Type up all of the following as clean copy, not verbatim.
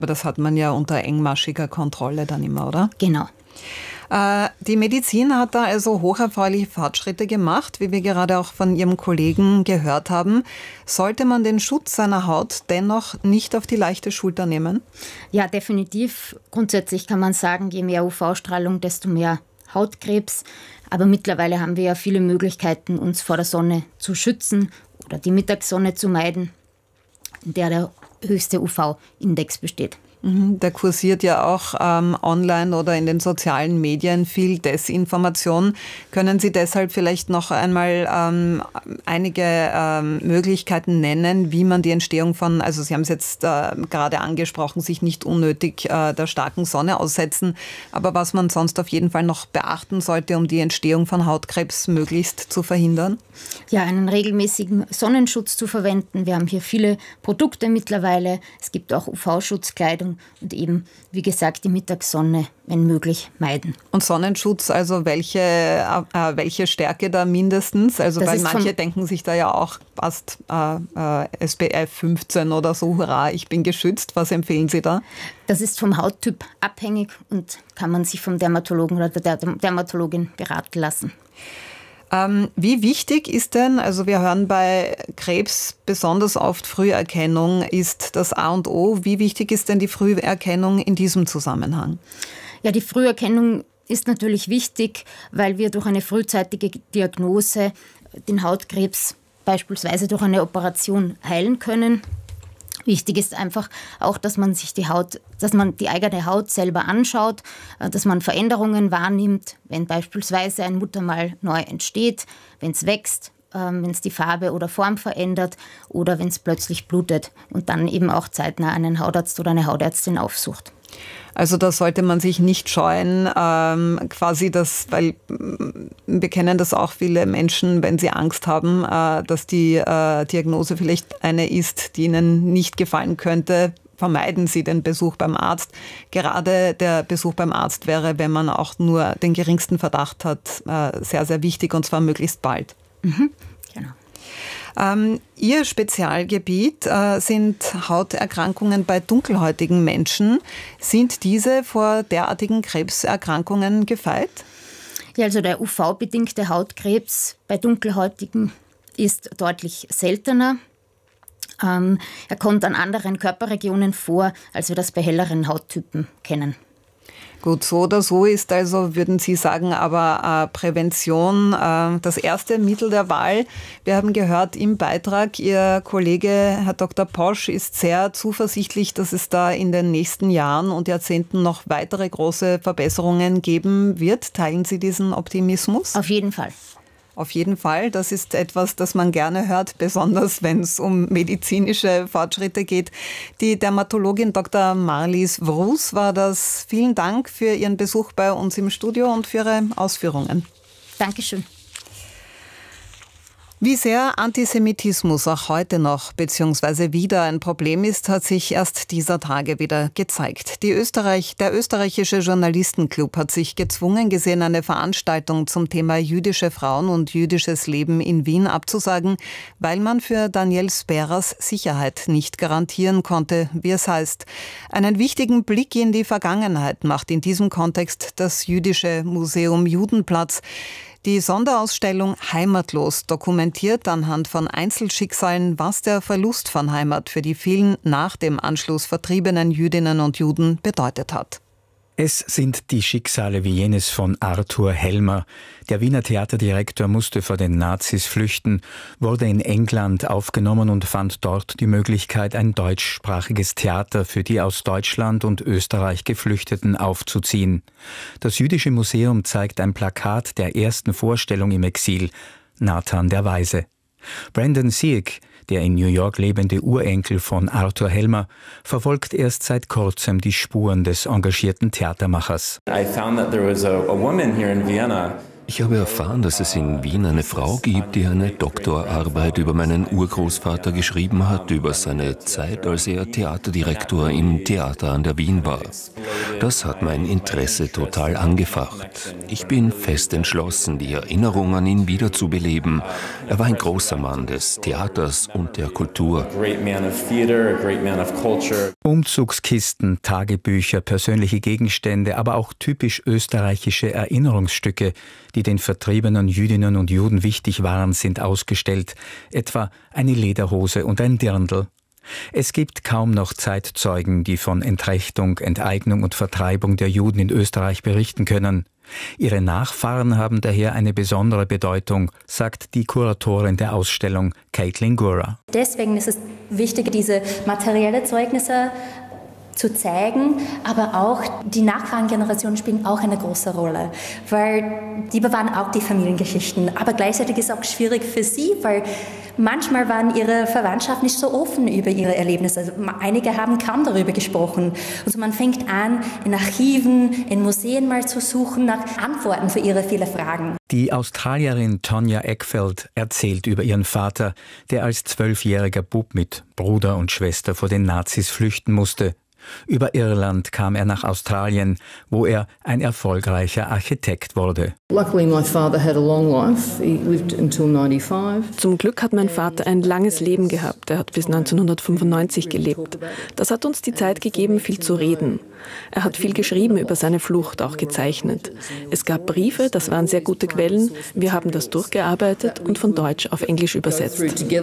Aber das hat man ja unter engmaschiger Kontrolle dann immer, oder? Genau. Die Medizin hat da also hocherfreuliche Fortschritte gemacht, wie wir gerade auch von Ihrem Kollegen gehört haben. Sollte man den Schutz seiner Haut dennoch nicht auf die leichte Schulter nehmen? Ja, definitiv. Grundsätzlich kann man sagen, je mehr UV-Strahlung, desto mehr Hautkrebs. Aber mittlerweile haben wir ja viele Möglichkeiten, uns vor der Sonne zu schützen oder die Mittagssonne zu meiden, in der der höchste UV-Index besteht. Da kursiert ja auch online oder in den sozialen Medien viel Desinformation. Können Sie deshalb vielleicht noch einmal einige Möglichkeiten nennen, wie man die Entstehung von, also Sie haben es jetzt gerade angesprochen, sich nicht unnötig der starken Sonne aussetzen, aber was man sonst auf jeden Fall noch beachten sollte, um die Entstehung von Hautkrebs möglichst zu verhindern? Ja, einen regelmäßigen Sonnenschutz zu verwenden. Wir haben hier viele Produkte mittlerweile. Es gibt auch UV-Schutzkleidung. Und eben, wie gesagt, die Mittagssonne, wenn möglich, meiden. Und Sonnenschutz, also welche Stärke da mindestens? Also weil manche denken sich da ja auch, passt SPF 15 oder so, hurra, ich bin geschützt. Was empfehlen Sie da? Das ist vom Hauttyp abhängig und kann man sich vom Dermatologen oder der Dermatologin beraten lassen. Wie wichtig ist denn, also wir hören bei Krebs besonders oft Früherkennung ist das A und O. Wie wichtig ist denn die Früherkennung in diesem Zusammenhang? Ja, die Früherkennung ist natürlich wichtig, weil wir durch eine frühzeitige Diagnose den Hautkrebs beispielsweise durch eine Operation heilen können. Wichtig ist einfach auch, dass man sich die eigene Haut selber anschaut, dass man Veränderungen wahrnimmt, wenn beispielsweise ein Muttermal neu entsteht, wenn es wächst, wenn es die Farbe oder Form verändert oder wenn es plötzlich blutet und dann eben auch zeitnah einen Hautarzt oder eine Hautärztin aufsucht. Also da sollte man sich nicht scheuen, quasi das, weil wir kennen das auch viele Menschen, wenn sie Angst haben, dass die Diagnose vielleicht eine ist, die ihnen nicht gefallen könnte, vermeiden Sie den Besuch beim Arzt. Gerade der Besuch beim Arzt wäre, wenn man auch nur den geringsten Verdacht hat, sehr, sehr wichtig und zwar möglichst bald. Mhm, genau. Ihr Spezialgebiet sind Hauterkrankungen bei dunkelhäutigen Menschen. Sind diese vor derartigen Krebserkrankungen gefeit? Ja, also der UV-bedingte Hautkrebs bei Dunkelhäutigen ist deutlich seltener. Er kommt an anderen Körperregionen vor, als wir das bei helleren Hauttypen kennen. Gut, so oder so ist also, würden Sie sagen, aber Prävention das erste Mittel der Wahl. Wir haben gehört im Beitrag, Ihr Kollege Herr Dr. Posch ist sehr zuversichtlich, dass es da in den nächsten Jahren und Jahrzehnten noch weitere große Verbesserungen geben wird. Teilen Sie diesen Optimismus? Auf jeden Fall. Auf jeden Fall, das ist etwas, das man gerne hört, besonders wenn es um medizinische Fortschritte geht. Die Dermatologin Dr. Marlies Wrus war das. Vielen Dank für Ihren Besuch bei uns im Studio und für Ihre Ausführungen. Dankeschön. Wie sehr Antisemitismus auch heute noch bzw. wieder ein Problem ist, hat sich erst dieser Tage wieder gezeigt. Der österreichische Journalistenclub hat sich gezwungen gesehen, eine Veranstaltung zum Thema jüdische Frauen und jüdisches Leben in Wien abzusagen, weil man für Daniel Sperers Sicherheit nicht garantieren konnte, wie es heißt. Einen wichtigen Blick in die Vergangenheit macht in diesem Kontext das Jüdische Museum Judenplatz. Die Sonderausstellung Heimatlos dokumentiert anhand von Einzelschicksalen, was der Verlust von Heimat für die vielen nach dem Anschluss vertriebenen Jüdinnen und Juden bedeutet hat. Es sind die Schicksale wie jenes von Arthur Helmer. Der Wiener Theaterdirektor musste vor den Nazis flüchten, wurde in England aufgenommen und fand dort die Möglichkeit, ein deutschsprachiges Theater für die aus Deutschland und Österreich Geflüchteten aufzuziehen. Das Jüdische Museum zeigt ein Plakat der ersten Vorstellung im Exil, Nathan der Weise. Brandon Sieg, der in New York lebende Urenkel von Arthur Helmer, verfolgt erst seit kurzem die Spuren des engagierten Theatermachers. Ich habe erfahren, dass es in Wien eine Frau gibt, die eine Doktorarbeit über meinen Urgroßvater geschrieben hat, über seine Zeit, als er Theaterdirektor im Theater an der Wien war. Das hat mein Interesse total angefacht. Ich bin fest entschlossen, die Erinnerung an ihn wiederzubeleben. Er war ein großer Mann des Theaters und der Kultur. Umzugskisten, Tagebücher, persönliche Gegenstände, aber auch typisch österreichische Erinnerungsstücke, die den vertriebenen Jüdinnen und Juden wichtig waren, sind ausgestellt, etwa eine Lederhose und ein Dirndl. Es gibt kaum noch Zeitzeugen, die von Entrechtung, Enteignung und Vertreibung der Juden in Österreich berichten können. Ihre Nachfahren haben daher eine besondere Bedeutung, sagt die Kuratorin der Ausstellung, Caitlin Gura. Deswegen ist es wichtig, diese materiellen Zeugnisse zu zeigen, aber auch die Nachfahrengenerationen spielen auch eine große Rolle, weil die bewahren auch die Familiengeschichten, aber gleichzeitig ist es auch schwierig für sie, weil manchmal waren ihre Verwandtschaft nicht so offen über ihre Erlebnisse. Also einige haben kaum darüber gesprochen. Also man fängt an, in Archiven, in Museen mal zu suchen nach Antworten für ihre vielen Fragen. Die Australierin Tonya Eckfeld erzählt über ihren Vater, der als 12-jähriger Bub mit Bruder und Schwester vor den Nazis flüchten musste. Über Irland kam er nach Australien, wo er ein erfolgreicher Architekt wurde. Zum Glück hat mein Vater ein langes Leben gehabt. Er hat bis 1995 gelebt. Das hat uns die Zeit gegeben, viel zu reden. Er hat viel geschrieben über seine Flucht, auch gezeichnet. Es gab Briefe, das waren sehr gute Quellen. Wir haben das durchgearbeitet und von Deutsch auf Englisch übersetzt.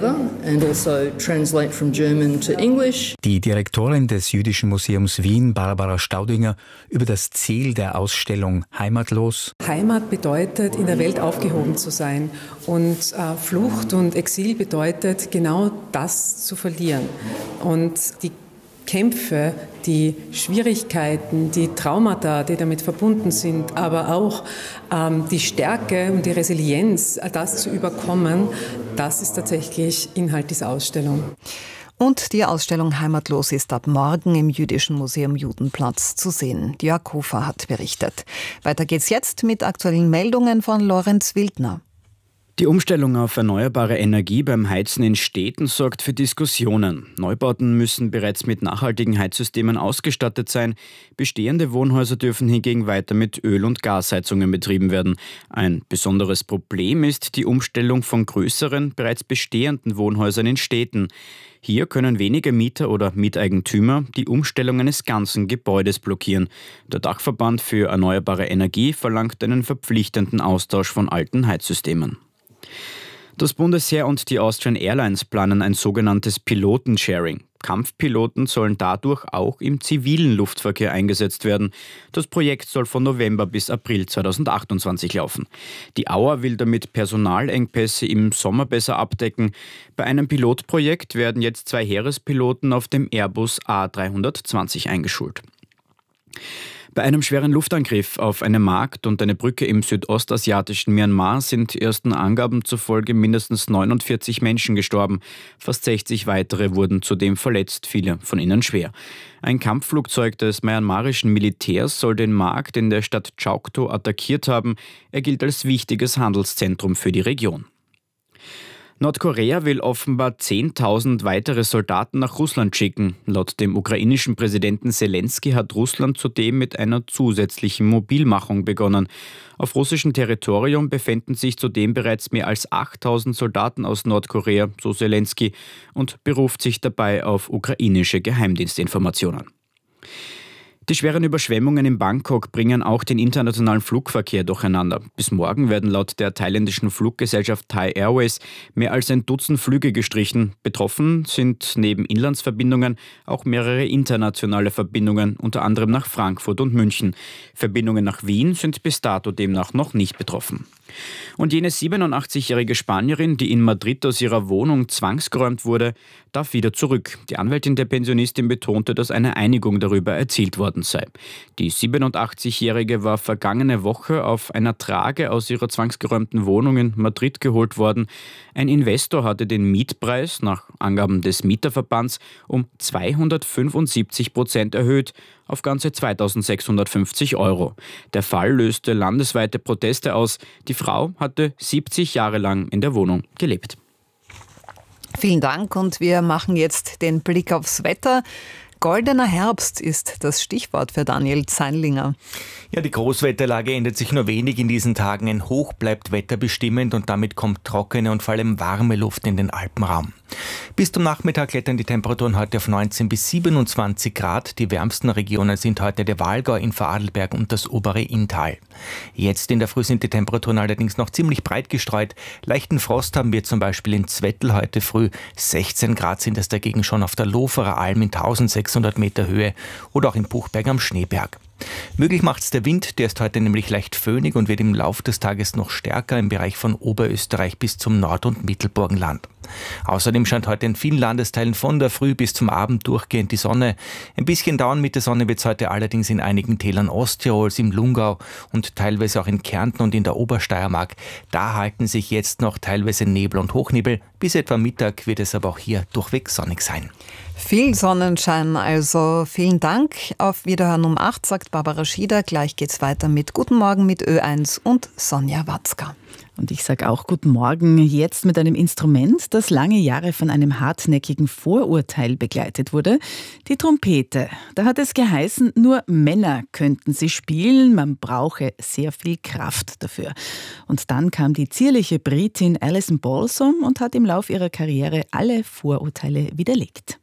Die Direktorin des Jüdischen Museums Wien, Barbara Staudinger, über das Ziel der Ausstellung Heimatlos. Heimat bedeutet, in der Welt aufgehoben zu sein. Und Flucht und Exil bedeutet, genau das zu verlieren. Und die Kämpfe, die Schwierigkeiten, die Traumata, die damit verbunden sind, aber auch die Stärke und die Resilienz, das zu überkommen, das ist tatsächlich Inhalt dieser Ausstellung. Und die Ausstellung Heimatlos ist ab morgen im Jüdischen Museum Judenplatz zu sehen. Jörg Hofer hat berichtet. Weiter geht's jetzt mit aktuellen Meldungen von Lorenz Wildner. Die Umstellung auf erneuerbare Energie beim Heizen in Städten sorgt für Diskussionen. Neubauten müssen bereits mit nachhaltigen Heizsystemen ausgestattet sein. Bestehende Wohnhäuser dürfen hingegen weiter mit Öl- und Gasheizungen betrieben werden. Ein besonderes Problem ist die Umstellung von größeren, bereits bestehenden Wohnhäusern in Städten. Hier können wenige Mieter oder Mieteigentümer die Umstellung eines ganzen Gebäudes blockieren. Der Dachverband für erneuerbare Energie verlangt einen verpflichtenden Austausch von alten Heizsystemen. Das Bundesheer und die Austrian Airlines planen ein sogenanntes Pilotensharing. Kampfpiloten sollen dadurch auch im zivilen Luftverkehr eingesetzt werden. Das Projekt soll von November bis April 2028 laufen. Die Auer will damit Personalengpässe im Sommer besser abdecken. Bei einem Pilotprojekt werden jetzt 2 Heerespiloten auf dem Airbus A320 eingeschult. Bei einem schweren Luftangriff auf einen Markt und eine Brücke im südostasiatischen Myanmar sind ersten Angaben zufolge mindestens 49 Menschen gestorben. Fast 60 weitere wurden zudem verletzt, viele von ihnen schwer. Ein Kampfflugzeug des myanmarischen Militärs soll den Markt in der Stadt Chaokto attackiert haben. Er gilt als wichtiges Handelszentrum für die Region. Nordkorea will offenbar 10.000 weitere Soldaten nach Russland schicken. Laut dem ukrainischen Präsidenten Selensky hat Russland zudem mit einer zusätzlichen Mobilmachung begonnen. Auf russischem Territorium befänden sich zudem bereits mehr als 8.000 Soldaten aus Nordkorea, so Selensky, und beruft sich dabei auf ukrainische Geheimdienstinformationen. Die schweren Überschwemmungen in Bangkok bringen auch den internationalen Flugverkehr durcheinander. Bis morgen werden laut der thailändischen Fluggesellschaft Thai Airways mehr als ein Dutzend Flüge gestrichen. Betroffen sind neben Inlandsverbindungen auch mehrere internationale Verbindungen, unter anderem nach Frankfurt und München. Verbindungen nach Wien sind bis dato demnach noch nicht betroffen. Und jene 87-jährige Spanierin, die in Madrid aus ihrer Wohnung zwangsgeräumt wurde, darf wieder zurück. Die Anwältin der Pensionistin betonte, dass eine Einigung darüber erzielt worden sei. Die 87-jährige war vergangene Woche auf einer Trage aus ihrer zwangsgeräumten Wohnung in Madrid geholt worden. Ein Investor hatte den Mietpreis nach Angaben des Mieterverbands um 275% erhöht auf ganze 2.650 €. Der Fall löste landesweite Proteste aus. Die Frau hatte 70 Jahre lang in der Wohnung gelebt. Vielen Dank und wir machen jetzt den Blick aufs Wetter. Goldener Herbst ist das Stichwort für Daniel Zeinlinger. Ja, die Großwetterlage ändert sich nur wenig in diesen Tagen. Ein Hoch bleibt wetterbestimmend und damit kommt trockene und vor allem warme Luft in den Alpenraum. Bis zum Nachmittag klettern die Temperaturen heute auf 19 bis 27 Grad. Die wärmsten Regionen sind heute der Walgau in Vorarlberg und das obere Inntal. Jetzt in der Früh sind die Temperaturen allerdings noch ziemlich breit gestreut. Leichten Frost haben wir zum Beispiel in Zwettl heute früh. 16 Grad sind es dagegen schon auf der Loferer Alm in 1600 Meter Höhe oder auch in Buchberg am Schneeberg. Möglich macht es der Wind, der ist heute nämlich leicht föhnig und wird im Laufe des Tages noch stärker im Bereich von Oberösterreich bis zum Nord- und Mittelburgenland. Außerdem scheint heute in vielen Landesteilen von der Früh bis zum Abend durchgehend die Sonne. Ein bisschen dauern mit der Sonne wird es heute allerdings in einigen Tälern Osttirols, im Lungau und teilweise auch in Kärnten und in der Obersteiermark. Da halten sich jetzt noch teilweise Nebel und Hochnebel. Bis etwa Mittag wird es aber auch hier durchweg sonnig sein. Viel Sonnenschein, also vielen Dank. Auf Wiederhören um 8, sagt Barbara Schieder. Gleich geht's weiter mit Guten Morgen mit Ö1 und Sonja Watzka. Und ich sage auch Guten Morgen, jetzt mit einem Instrument, das lange Jahre von einem hartnäckigen Vorurteil begleitet wurde, die Trompete. Da hat es geheißen, nur Männer könnten sie spielen, man brauche sehr viel Kraft dafür. Und dann kam die zierliche Britin Alison Balsom und hat im Lauf ihrer Karriere alle Vorurteile widerlegt.